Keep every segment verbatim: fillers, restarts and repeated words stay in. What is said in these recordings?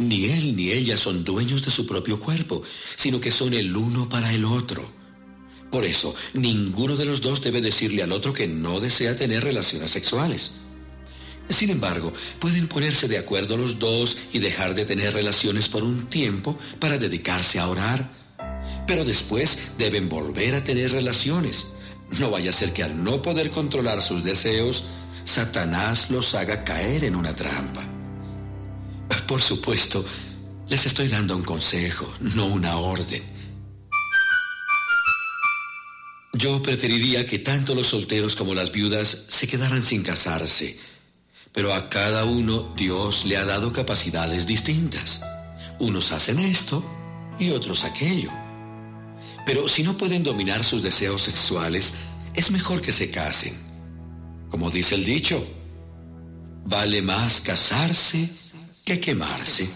Ni él ni ella son dueños de su propio cuerpo, sino que son el uno para el otro. Por eso, ninguno de los dos debe decirle al otro que no desea tener relaciones sexuales. Sin embargo, pueden ponerse de acuerdo los dos y dejar de tener relaciones por un tiempo para dedicarse a orar. Pero después deben volver a tener relaciones. No vaya a ser que al no poder controlar sus deseos, Satanás los haga caer en una trampa. Por supuesto, les estoy dando un consejo, no una orden. Yo preferiría que tanto los solteros como las viudas se quedaran sin casarse, pero a cada uno Dios le ha dado capacidades distintas. Unos hacen esto y otros aquello. Pero si no pueden dominar sus deseos sexuales, es mejor que se casen. Como dice el dicho, vale más casarse que quemarse.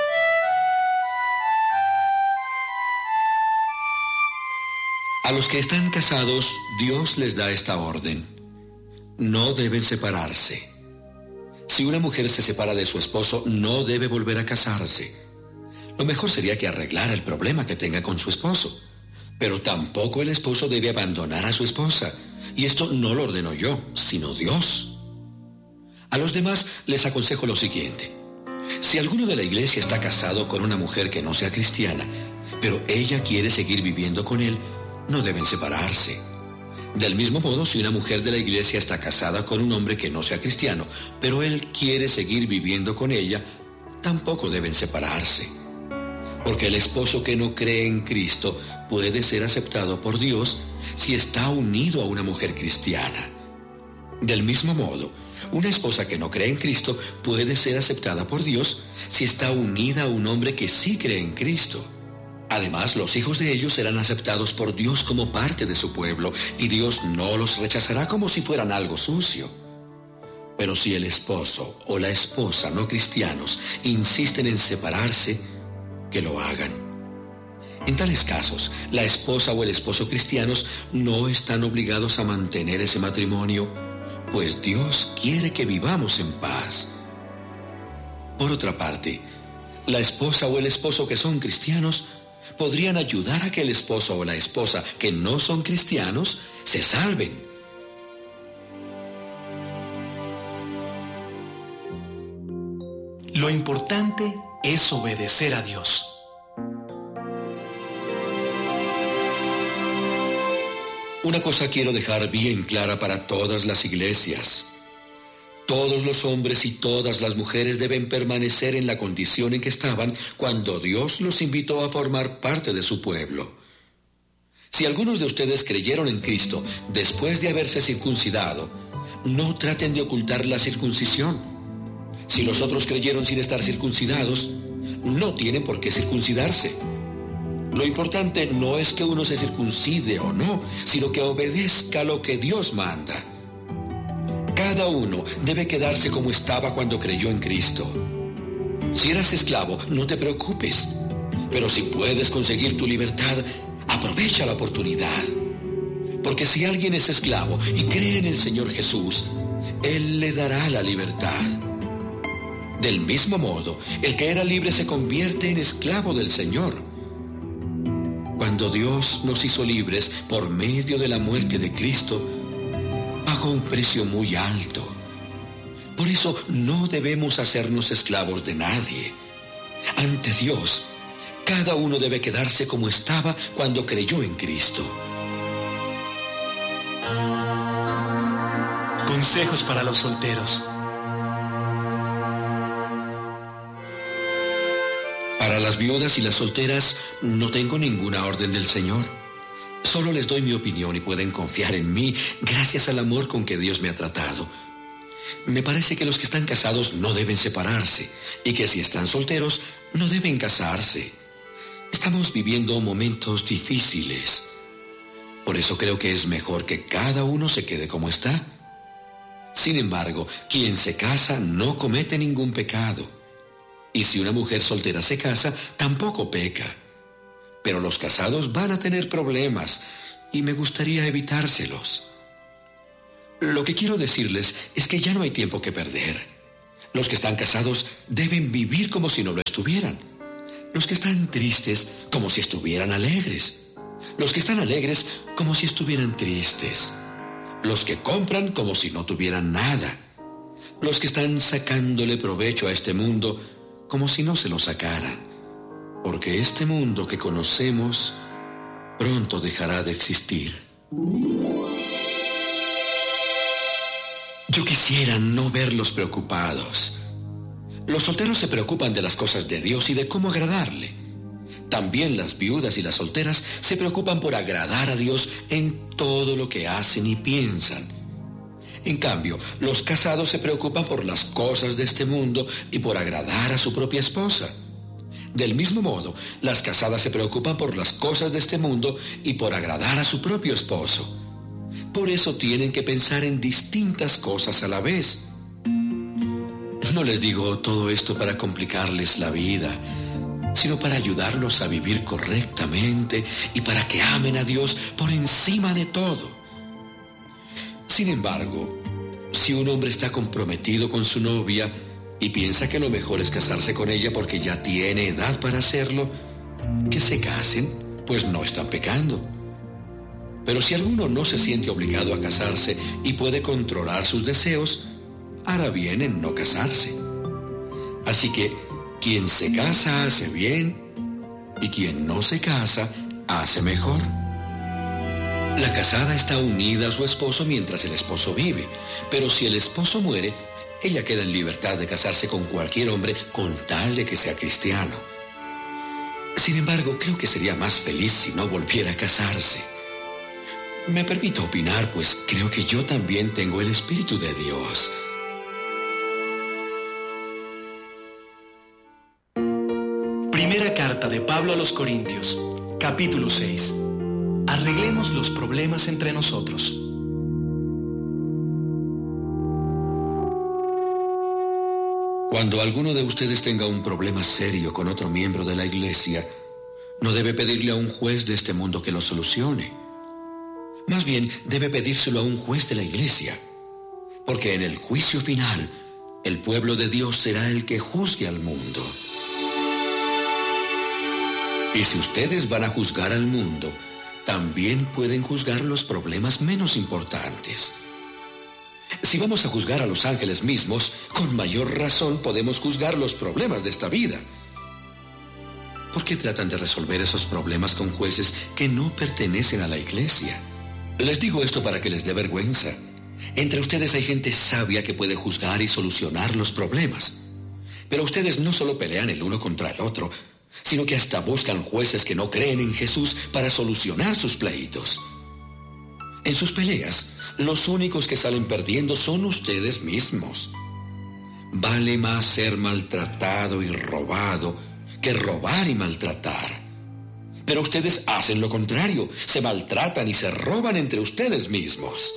A los que están casados, Dios les da esta orden: no deben separarse. Si una mujer se separa de su esposo, no debe volver a casarse. Lo mejor sería que arreglara el problema que tenga con su esposo. Pero tampoco el esposo debe abandonar a su esposa. Y esto no lo ordeno yo, sino Dios. A los demás les aconsejo lo siguiente: si alguno de la iglesia está casado con una mujer que no sea cristiana, pero ella quiere seguir viviendo con él, no deben separarse. Del mismo modo, si una mujer de la iglesia está casada con un hombre que no sea cristiano, pero él quiere seguir viviendo con ella, tampoco deben separarse. Porque el esposo que no cree en Cristo puede ser aceptado por Dios si está unido a una mujer cristiana. Del mismo modo, una esposa que no cree en Cristo puede ser aceptada por Dios si está unida a un hombre que sí cree en Cristo. Además, los hijos de ellos serán aceptados por Dios como parte de su pueblo, y Dios no los rechazará como si fueran algo sucio. Pero si el esposo o la esposa no cristianos insisten en separarse, que lo hagan. En tales casos, la esposa o el esposo cristianos no están obligados a mantener ese matrimonio, pues Dios quiere que vivamos en paz. Por otra parte, la esposa o el esposo que son cristianos podrían ayudar a que el esposo o la esposa que no son cristianos se salven. Lo importante es obedecer a Dios. Una cosa quiero dejar bien clara para todas las iglesias. Todos los hombres y todas las mujeres deben permanecer en la condición en que estaban cuando Dios los invitó a formar parte de su pueblo. Si algunos de ustedes creyeron en Cristo después de haberse circuncidado, no traten de ocultar la circuncisión. Si los otros creyeron sin estar circuncidados, no tienen por qué circuncidarse. Lo importante no es que uno se circuncide o no, sino que obedezca lo que Dios manda. Cada uno debe quedarse como estaba cuando creyó en Cristo. Si eras esclavo, no te preocupes. Pero si puedes conseguir tu libertad, aprovecha la oportunidad. Porque si alguien es esclavo y cree en el Señor Jesús, Él le dará la libertad. Del mismo modo, el que era libre se convierte en esclavo del Señor. Cuando Dios nos hizo libres por medio de la muerte de Cristo, pagó un precio muy alto. Por eso no debemos hacernos esclavos de nadie. Ante Dios, cada uno debe quedarse como estaba cuando creyó en Cristo. Consejos para los solteros. Para las viudas y las solteras no tengo ninguna orden del Señor. Solo les doy mi opinión y pueden confiar en mí gracias al amor con que Dios me ha tratado. Me parece que los que están casados no deben separarse y que si están solteros no deben casarse. Estamos viviendo momentos difíciles. Por eso creo que es mejor que cada uno se quede como está. Sin embargo, quien se casa no comete ningún pecado. Y si una mujer soltera se casa, tampoco peca. Pero los casados van a tener problemas y me gustaría evitárselos. Lo que quiero decirles es que ya no hay tiempo que perder. Los que están casados deben vivir como si no lo estuvieran. estuvieran. Los que están tristes como si estuvieran alegres. Los que están alegres como si estuvieran tristes. Los que compran como si no tuvieran nada. Los que están sacándole provecho a este mundo como si no se lo sacaran. Porque este mundo que conocemos pronto dejará de existir. Yo quisiera no verlos preocupados. Los solteros se preocupan de las cosas de Dios y de cómo agradarle. También las viudas y las solteras se preocupan por agradar a Dios en todo lo que hacen y piensan. En cambio, los casados se preocupan por las cosas de este mundo y por agradar a su propia esposa. Del mismo modo, las casadas se preocupan por las cosas de este mundo y por agradar a su propio esposo. Por eso tienen que pensar en distintas cosas a la vez. No les digo todo esto para complicarles la vida, sino para ayudarlos a vivir correctamente y para que amen a Dios por encima de todo. Sin embargo, si un hombre está comprometido con su novia y piensa que lo mejor es casarse con ella porque ya tiene edad para hacerlo, que se casen, pues no están pecando. Pero si alguno no se siente obligado a casarse y puede controlar sus deseos, hará bien en no casarse. Así que quien se casa hace bien y quien no se casa hace mejor. La casada está unida a su esposo mientras el esposo vive, pero si el esposo muere, ella queda en libertad de casarse con cualquier hombre con tal de que sea cristiano. Sin embargo, creo que sería más feliz si no volviera a casarse. Me permito opinar, pues creo que yo también tengo el Espíritu de Dios. Primera carta de Pablo a los Corintios, capítulo seis. Arreglemos los problemas entre nosotros. Cuando alguno de ustedes tenga un problema serio con otro miembro de la iglesia, no debe pedirle a un juez de este mundo que lo solucione. Más bien, debe pedírselo a un juez de la iglesia, porque en el juicio final, el pueblo de Dios será el que juzgue al mundo. Y si ustedes van a juzgar al mundo, también pueden juzgar los problemas menos importantes. Si vamos a juzgar a los ángeles mismos, con mayor razón podemos juzgar los problemas de esta vida. ¿Por qué tratan de resolver esos problemas con jueces que no pertenecen a la iglesia? Les digo esto para que les dé vergüenza. Entre ustedes hay gente sabia que puede juzgar y solucionar los problemas. Pero ustedes no solo pelean el uno contra el otro, sino que hasta buscan jueces que no creen en Jesús para solucionar sus pleitos. En sus peleas, los únicos que salen perdiendo son ustedes mismos. Vale más ser maltratado y robado que robar y maltratar. Pero ustedes hacen lo contrario, se maltratan y se roban entre ustedes mismos.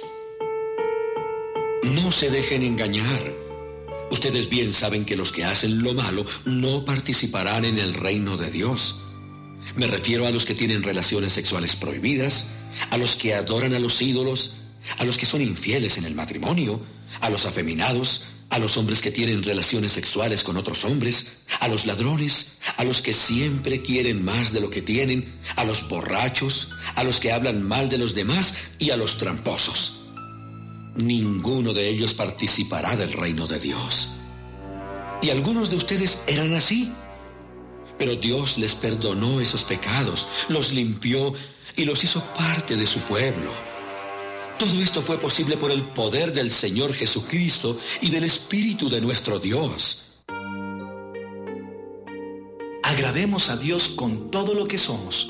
No se dejen engañar. Ustedes bien saben que los que hacen lo malo no participarán en el reino de Dios. Me refiero a los que tienen relaciones sexuales prohibidas, a los que adoran a los ídolos, a los que son infieles en el matrimonio, a los afeminados, a los hombres que tienen relaciones sexuales con otros hombres, a los ladrones, a los que siempre quieren más de lo que tienen, a los borrachos, a los que hablan mal de los demás y a los tramposos. Ninguno de ellos participará del reino de Dios. Y algunos de ustedes eran así, pero Dios les perdonó esos pecados, los limpió y los hizo parte de su pueblo. Todo esto fue posible por el poder del Señor Jesucristo y del Espíritu de nuestro Dios. Agrademos a Dios con todo lo que somos.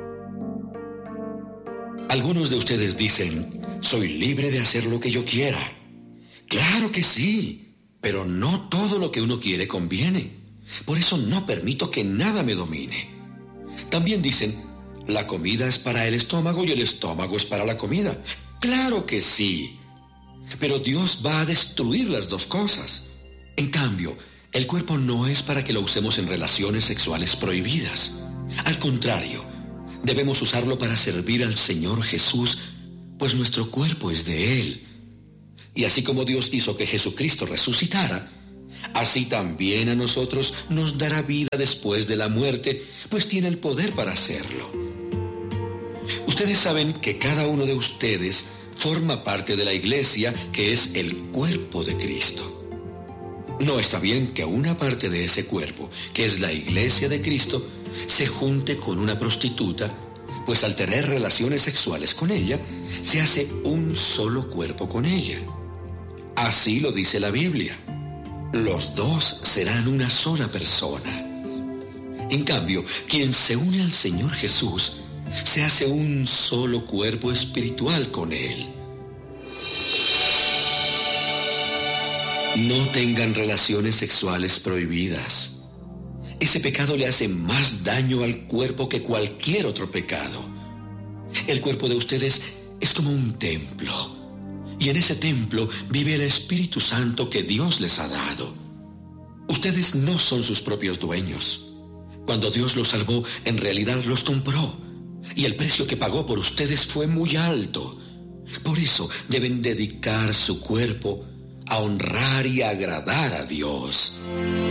Algunos de ustedes dicen, soy libre de hacer lo que yo quiera. Claro que sí, pero no todo lo que uno quiere conviene. Por eso no permito que nada me domine. También dicen, la comida es para el estómago y el estómago es para la comida. Claro que sí, pero Dios va a destruir las dos cosas. En cambio, el cuerpo no es para que lo usemos en relaciones sexuales prohibidas. Al contrario, debemos usarlo para servir al Señor Jesús, pues nuestro cuerpo es de Él. Y así como Dios hizo que Jesucristo resucitara, así también a nosotros nos dará vida después de la muerte, pues tiene el poder para hacerlo. Ustedes saben que cada uno de ustedes forma parte de la iglesia, que es el cuerpo de Cristo. No está bien que una parte de ese cuerpo, que es la iglesia de Cristo, se junte con una prostituta, pues al tener relaciones sexuales con ella, se hace un solo cuerpo con ella. Así lo dice la Biblia. Los dos serán una sola persona. En cambio, quien se une al Señor Jesús, se hace un solo cuerpo espiritual con Él. No tengan relaciones sexuales prohibidas. Ese pecado le hace más daño al cuerpo que cualquier otro pecado. El cuerpo de ustedes es como un templo, y en ese templo vive el Espíritu Santo que Dios les ha dado. Ustedes no son sus propios dueños. Cuando Dios los salvó, en realidad los compró, y el precio que pagó por ustedes fue muy alto. Por eso deben dedicar su cuerpo a honrar y agradar a Dios.